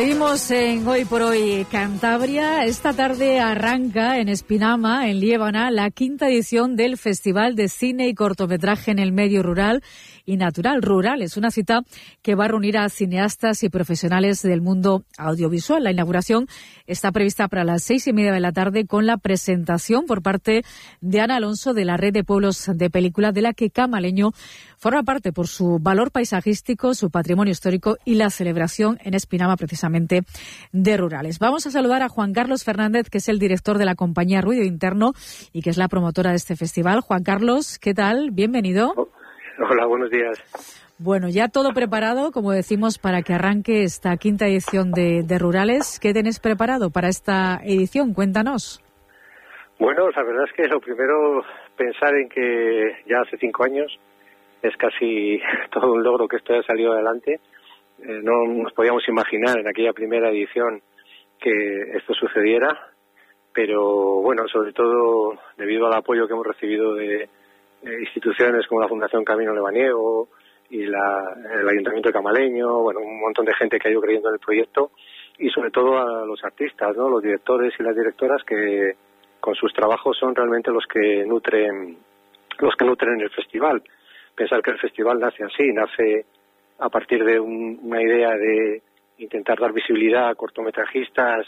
Seguimos en Hoy por Hoy Cantabria. Esta tarde arranca en Espinama, en Liébana, la 5ª edición del Festival de Cine y Cortometraje en el Medio Rural y Natural. Rural es una cita que va a reunir a cineastas y profesionales del mundo audiovisual. La inauguración está prevista para las 6:30 de la tarde con la presentación por parte de Ana Alonso de la Red de Pueblos de Película, de la que Camaleño forma parte por su valor paisajístico, su patrimonio histórico y la celebración en Espinama precisamente de rurales. Vamos a saludar a Juan Carlos Fernández, que es el director de la compañía Ruido Interno y que es la promotora de este festival. Juan Carlos, ¿qué tal? Bienvenido. Hola, buenos días. Bueno, ya todo preparado, como decimos, para que arranque esta 5ª edición de Rurales. ¿Qué tenés preparado para esta edición? Cuéntanos. Bueno, la verdad es que lo primero, pensar en que ya hace 5 años es casi todo un logro que esto haya salido adelante. No nos podíamos imaginar en aquella primera edición que esto sucediera, pero bueno, sobre todo debido al apoyo que hemos recibido de instituciones como la Fundación Camino Lebaniego y el Ayuntamiento de Camaleño, bueno, un montón de gente que ha ido creyendo en el proyecto, y sobre todo a los artistas, ¿no? Los directores y las directoras que con sus trabajos son realmente los que nutren el festival. Pensar que el festival nace así, nace a partir de una idea de intentar dar visibilidad a cortometrajistas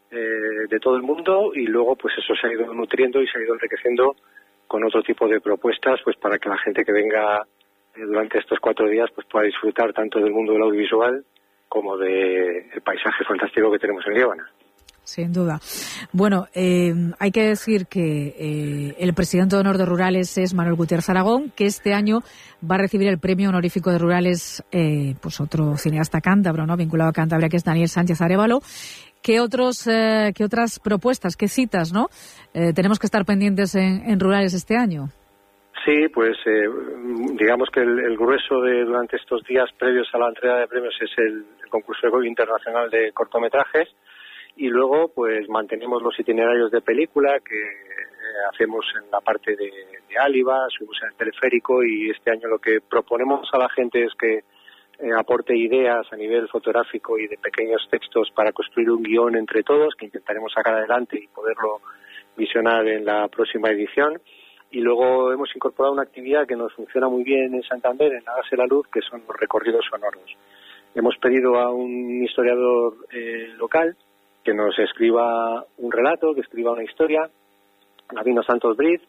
de todo el mundo, y luego pues eso se ha ido nutriendo y se ha ido enriqueciendo con otro tipo de propuestas, pues para que la gente que venga durante estos 4 días pues pueda disfrutar tanto del mundo del audiovisual como del paisaje fantástico que tenemos en Liébana. Sin duda. Bueno, hay que decir que el presidente de honor de Rurales es Manuel Gutiérrez Aragón, que este año va a recibir el premio honorífico de Rurales, pues otro cineasta cántabro, ¿no?, vinculado a Cantabria, que es Daniel Sánchez Arévalo. ¿Qué otras propuestas, qué citas, no, tenemos que estar pendientes en Rurales este año? Sí, pues digamos que el grueso durante estos días previos a la entrega de premios es el concurso internacional de cortometrajes. Y luego, pues mantenemos los itinerarios de película que hacemos en la parte de Áliva, subimos en el teleférico, y este año lo que proponemos a la gente es que aporte ideas a nivel fotográfico y de pequeños textos para construir un guión entre todos, que intentaremos sacar adelante y poderlo visionar en la próxima edición. Y luego hemos incorporado una actividad que nos funciona muy bien en Santander, en Hágase la Luz, que son los recorridos sonoros. Hemos pedido a un historiador local que nos escriba un relato, que escriba una historia, Gabino Santos Briz,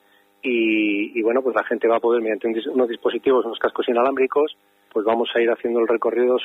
y bueno, pues la gente va a poder, mediante unos dispositivos, unos cascos inalámbricos, pues vamos a ir haciendo el recorrido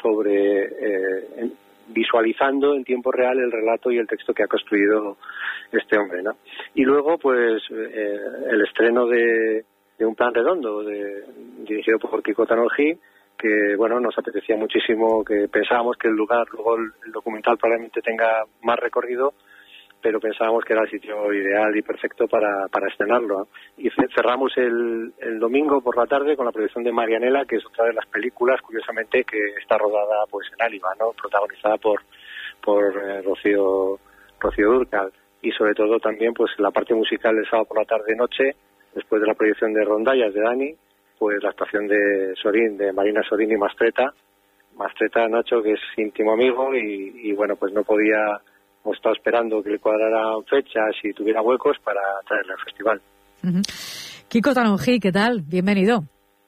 visualizando en tiempo real el relato y el texto que ha construido este hombre, ¿no? Y luego, pues, el estreno de un plan redondo dirigido por Kiko Tanolji, que bueno, nos apetecía muchísimo, que pensábamos que el lugar, luego el documental probablemente tenga más recorrido, pero pensábamos que era el sitio ideal y perfecto para estrenarlo, ¿no? Y cerramos el domingo por la tarde con la proyección de Marianela, que es otra de las películas, curiosamente, que está rodada pues en Áliva, ¿no?, protagonizada por Rocío Dúrcal, y sobre todo también pues la parte musical del sábado por la tarde-noche, después de la proyección de Rondallas de Dani, pues la actuación de Sorín, de Marina Sorín y Mastreta, Nacho, que es íntimo amigo, y bueno, pues no podía, hemos estado esperando que le cuadraran fechas y tuviera huecos para traerle al festival. Uh-huh. Kiko Tanolji, ¿qué tal? Bienvenido.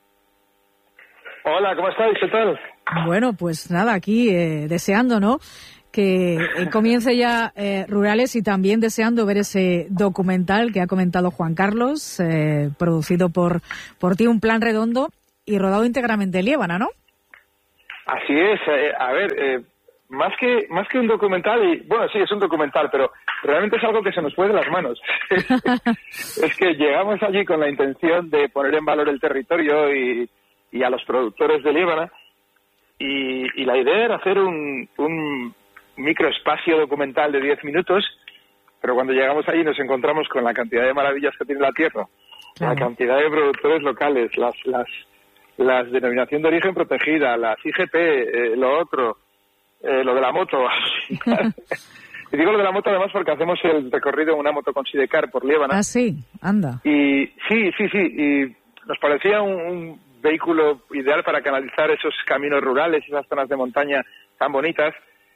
Hola, ¿cómo estáis? ¿Qué tal? Bueno, pues nada, aquí deseando, ¿no?, que comience ya Rurales, y también deseando ver ese documental que ha comentado Juan Carlos, producido por ti, un plan redondo y rodado íntegramente en Liébana, ¿no? Así es. A ver, más que un documental, y bueno, sí, es un documental, pero realmente es algo que se nos fue de las manos. Es que llegamos allí con la intención de poner en valor el territorio y a los productores de Liébana, y la idea era hacer un microespacio documental de 10 minutos, pero cuando llegamos allí nos encontramos con la cantidad de maravillas que tiene la tierra, claro, la cantidad de productores locales, las denominación de origen protegida, las IGP, lo otro, lo de la moto. Y digo lo de la moto además porque hacemos el recorrido en una moto con Sidecar por Liébana. Ah, sí, anda. Y sí, y nos parecía un vehículo ideal para canalizar esos caminos rurales, esas zonas de montaña tan bonitas.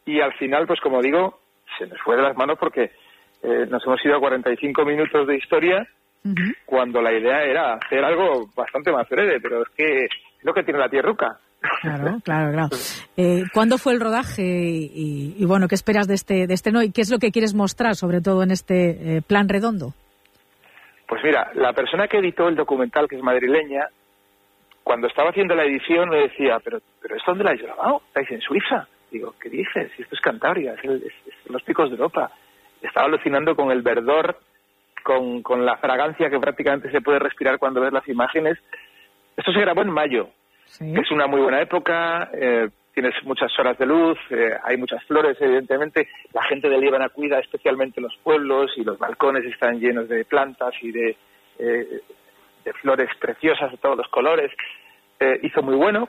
y al final, pues como digo, se nos fue de las manos porque nos hemos ido a 45 minutos de historia cuando la idea era hacer algo bastante más breve, pero es que es lo que tiene la tierruca. Claro. ¿Cuándo fue el rodaje y bueno, qué esperas de este no? ¿Y qué es lo que quieres mostrar, sobre todo en este plan redondo? Pues mira, la persona que editó el documental, que es madrileña, cuando estaba haciendo la edición me decía, pero ¿esto dónde la habéis grabado? ¿Estáis en Suiza? Digo, ¿qué dices? Si esto es Cantabria, es los picos de Europa. Estaba alucinando con el verdor, con la fragancia que prácticamente se puede respirar cuando ves las imágenes. Esto se grabó en mayo, que es una muy buena época, tienes muchas horas de luz, hay muchas flores, evidentemente. La gente de Líbana cuida especialmente los pueblos y los balcones están llenos de plantas y de flores preciosas de todos los colores. Hizo muy bueno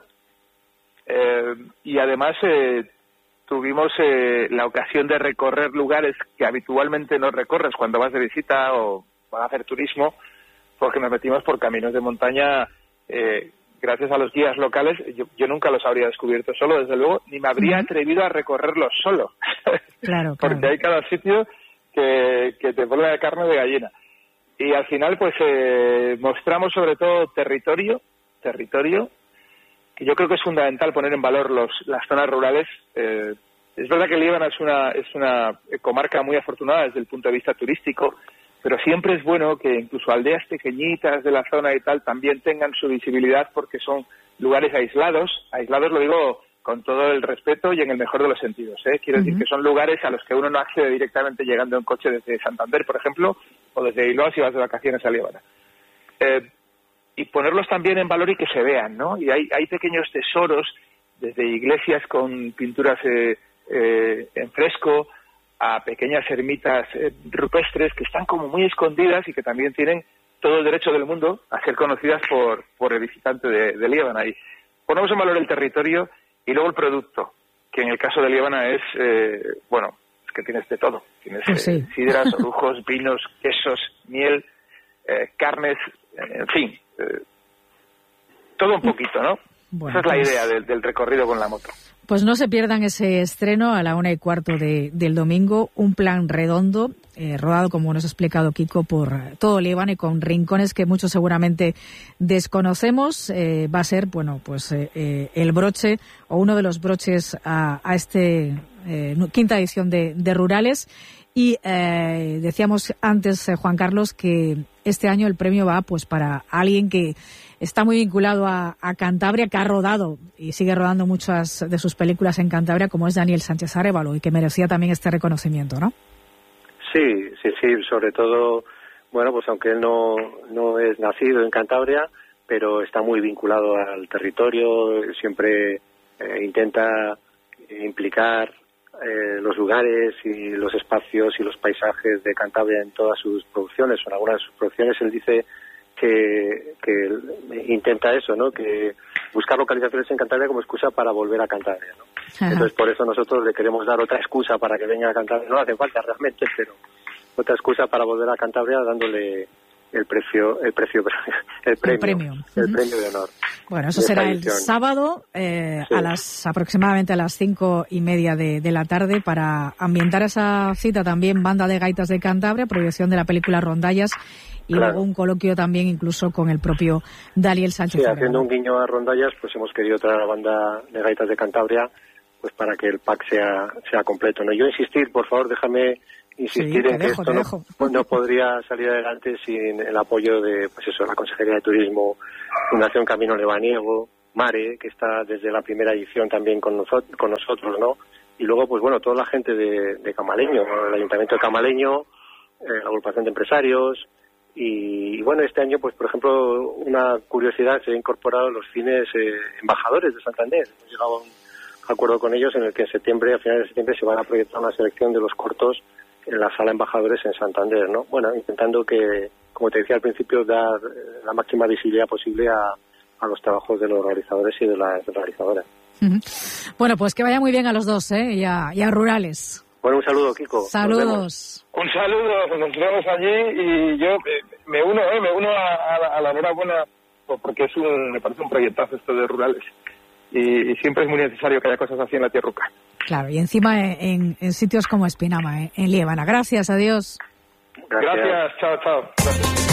y además tuvimos la ocasión de recorrer lugares que habitualmente no recorres cuando vas de visita o vas a hacer turismo, porque nos metimos por caminos de montaña gracias a los guías locales. Yo nunca los habría descubierto solo, desde luego, ni me habría atrevido a recorrerlos solo. Claro. Porque hay cada sitio que te pone la carne de gallina. Y al final, pues, mostramos sobre todo territorio, que yo creo que es fundamental poner en valor las zonas rurales. Es verdad que Líbana es una comarca muy afortunada desde el punto de vista turístico, pero siempre es bueno que incluso aldeas pequeñitas de la zona y tal también tengan su visibilidad, porque son lugares aislados lo digo con todo el respeto y en el mejor de los sentidos, quiero decir que son lugares a los que uno no accede directamente llegando en coche desde Santander, por ejemplo, o desde Bilbao si vas de vacaciones a Líbana. Y ponerlos también en valor y que se vean, ¿no? Y hay pequeños tesoros, desde iglesias con pinturas en fresco a pequeñas ermitas rupestres que están como muy escondidas y que también tienen todo el derecho del mundo a ser conocidas por el visitante de Líbana. Y ponemos en valor el territorio y luego el producto, que en el caso de Líbana es, es que tienes de todo. Tienes sidras, orujos, vinos, quesos, miel, carnes, en fin, todo un poquito, ¿no? Bueno, esa es la idea del recorrido con la moto. Pues no se pierdan ese estreno a la 1:15 del domingo, un plan redondo, rodado, como nos ha explicado Kiko, por todo Líbano y con rincones que muchos seguramente desconocemos. Va a ser, el broche o uno de los broches a este quinta edición de Rurales. Y decíamos antes, Juan Carlos, que este año el premio va pues para alguien que está muy vinculado a Cantabria, que ha rodado y sigue rodando muchas de sus películas en Cantabria, como es Daniel Sánchez Arévalo, y que merecía también este reconocimiento, ¿no? Sí, sobre todo, pues aunque él no es nacido en Cantabria, pero está muy vinculado al territorio, siempre intenta implicar los lugares y los espacios y los paisajes de Cantabria en todas sus producciones, o en algunas de sus producciones. Él dice que intenta eso, ¿no? Que buscar localizaciones en Cantabria como excusa para volver a Cantabria, ¿no? Entonces, por eso nosotros le queremos dar otra excusa para que venga a Cantabria. No hace falta realmente, pero otra excusa para volver a Cantabria, dándole el premio de honor. Bueno, eso será el sábado aproximadamente a las 5:30 de la tarde, para ambientar esa cita también banda de gaitas de Cantabria, proyección de la película Rondallas y luego un coloquio también incluso con el propio Daniel Sánchez. Sí, haciendo un guiño a Rondallas, pues hemos querido traer a la banda de gaitas de Cantabria, pues para que el pack sea completo, ¿no? Yo insistir, por favor, déjame insistir en que esto no podría salir adelante sin el apoyo de, la Consejería de Turismo, Fundación Camino Lebaniego, Mare, que está desde la primera edición también con nosotros, ¿no? Y luego, toda la gente de Camaleño, ¿no? El Ayuntamiento de Camaleño, la agrupación de empresarios, y este año, por ejemplo, una curiosidad, se han incorporado los cines embajadores de Santander. Hemos llegado a un acuerdo con ellos en el que a finales de septiembre se van a proyectar una selección de los cortos en la sala embajadores en Santander, ¿no? Intentando que, como te decía al principio, dar la máxima visibilidad posible a los trabajos de los realizadores y de las realizadoras. Bueno, pues que vaya muy bien a los dos, y a Rurales. Bueno, un saludo, Kiko. Saludos. Un saludo, nos vemos allí, y yo me uno a la enhorabuena, porque me parece un proyectazo esto de Rurales, y siempre es muy necesario que haya cosas así en la tierruca. Claro, y encima en sitios como Espinama, en Liébana. Gracias, adiós. Gracias, chao. Gracias.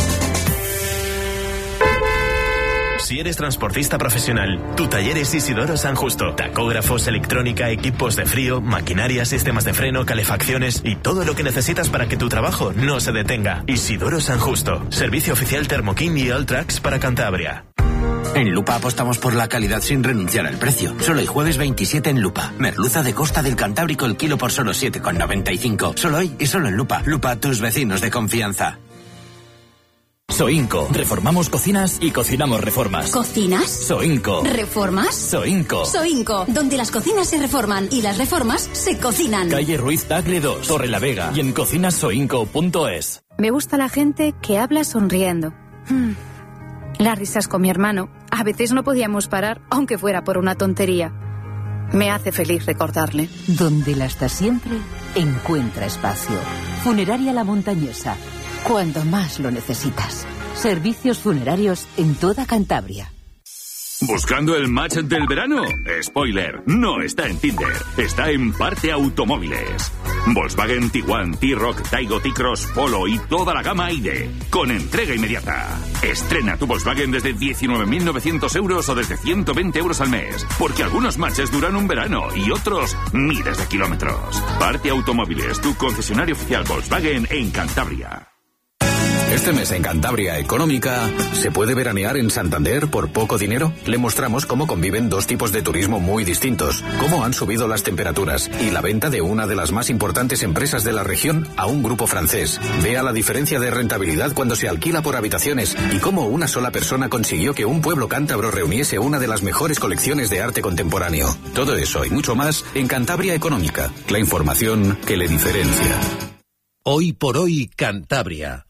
Si eres transportista profesional, tu taller es Isidoro San Justo. Tacógrafos, electrónica, equipos de frío, maquinaria, sistemas de freno, calefacciones y todo lo que necesitas para que tu trabajo no se detenga. Isidoro San Justo. Servicio oficial Thermokin y Alltrax para Cantabria. En Lupa apostamos por la calidad sin renunciar al precio. Solo el jueves 27 en Lupa. Merluza de Costa del Cantábrico el kilo por solo 7,95. Solo hoy y solo en Lupa. Lupa, tus vecinos de confianza. Soinco. Reformamos cocinas y cocinamos reformas. ¿Cocinas? Soinco. ¿Reformas? Soinco. Soinco, donde las cocinas se reforman y las reformas se cocinan. Calle Ruiz Tagle 2, Torre la Vega y en cocinasoinco.es. Me gusta la gente que habla sonriendo. Las risas con mi hermano. A veces no podíamos parar, aunque fuera por una tontería. Me hace feliz recordarle. Donde la está siempre, encuentra espacio. Funeraria La Montañesa. Cuando más lo necesitas. Servicios funerarios en toda Cantabria. ¿Buscando el match del verano? Spoiler, no está en Tinder, está en Parte Automóviles. Volkswagen Tiguan, T-Roc, Taigo, T-Cross, Polo y toda la gama ID, con entrega inmediata. Estrena tu Volkswagen desde 19.900 euros o desde 120 euros al mes, porque algunos matches duran un verano y otros miles de kilómetros. Parte Automóviles, tu concesionario oficial Volkswagen en Cantabria. Este mes en Cantabria Económica, ¿se puede veranear en Santander por poco dinero? Le mostramos cómo conviven dos tipos de turismo muy distintos, cómo han subido las temperaturas y la venta de una de las más importantes empresas de la región a un grupo francés. Vea la diferencia de rentabilidad cuando se alquila por habitaciones y cómo una sola persona consiguió que un pueblo cántabro reuniese una de las mejores colecciones de arte contemporáneo. Todo eso y mucho más en Cantabria Económica, la información que le diferencia. Hoy por hoy Cantabria.